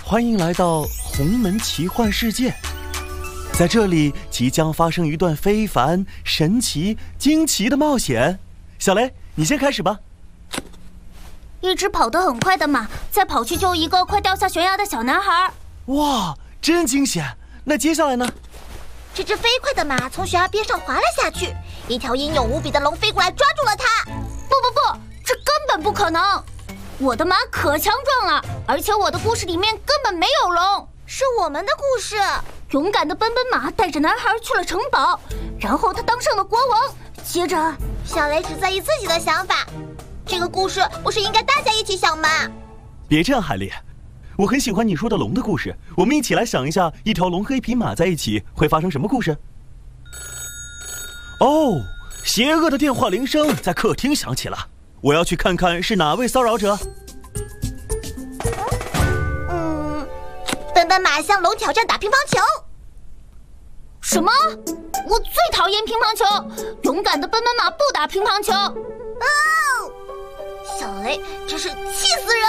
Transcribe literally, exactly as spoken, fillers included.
欢迎来到鸿门奇幻世界。在这里即将发生一段非凡、神奇、惊奇的冒险。小雷，你先开始吧。 一只跑得很快的马在跑去救一个快掉下悬崖的小男孩。 哇，真惊险！那接下来呢？ 这只飞快的马从悬崖边上滑了下去，一条英勇无比的龙飞过来抓住了它。 不不不，这根本不可能！我的马可强壮了，而且我的故事里面根本没有龙。 是我们的故事。 勇敢的奔奔马带着男孩去了城堡，然后他当上了国王。接着， 小雷只在意自己的想法。这个故事不是应该大家一起想吗？ 别这样，海莉，我很喜欢你说的龙的故事。我们一起来想一下，一条龙和一匹马在一起会发生什么故事？哦，邪恶的电话铃声在客厅响起了，我要去看看是哪位骚扰者。 嗯，奔奔马向龙挑战打乒乓球。 什么？我最讨厌乒乓球！勇敢的奔奔马不打乒乓球。 哦，小雷真是气死